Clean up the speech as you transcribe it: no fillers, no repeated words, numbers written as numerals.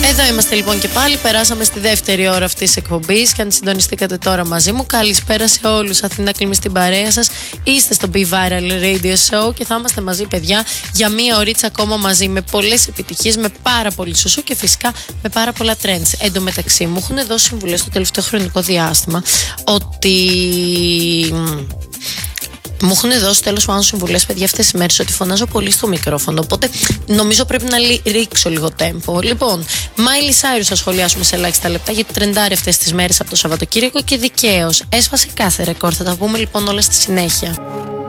Εδώ είμαστε λοιπόν και πάλι. Περάσαμε στη δεύτερη ώρα αυτής της εκπομπής. Και αν συντονιστήκατε τώρα μαζί μου, καλησπέρα σε όλους. Αθηνά Κλίμη στην παρέα σας. Είστε στο Be Viral Radio Show και θα είμαστε μαζί, παιδιά, για μία ωρίτσα ακόμα μαζί. Με πολλές επιτυχίες, με πάρα πολύ σωσού και φυσικά με πάρα πολλά trends. Εν τω μεταξύ, μου έχουν δώσει συμβουλές στο τελευταίο χρονικό διάστημα ότι. Μου έχουν δώσει τέλος πάντων συμβουλές, παιδιά, αυτές τις μέρες ότι φωνάζω πολύ στο μικρόφωνο. Οπότε νομίζω πρέπει να ρίξω λίγο τέμπο. Λοιπόν, Miley Cyrus θα σχολιάσουμε σε ελάχιστα λεπτά γιατί τρεντάρει αυτές τις μέρες από το Σαββατοκύριακο και δικαίως. Έσπασε κάθε ρεκόρ. Θα τα πούμε λοιπόν όλα στη συνέχεια.